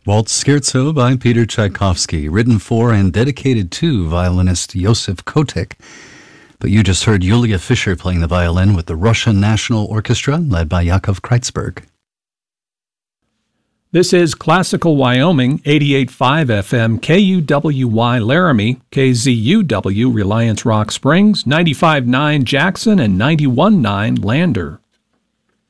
Waltz Scherzo by Peter Tchaikovsky, written for and dedicated to violinist Josef Kotek. But you just heard Yulia Fischer playing the violin with the Russian National Orchestra, led by Yakov Kreitzberg. This is Classical Wyoming, 88.5 FM, KUWY Laramie, KZUW Reliance Rock Springs, 95.9 Jackson, and 91.9 Lander.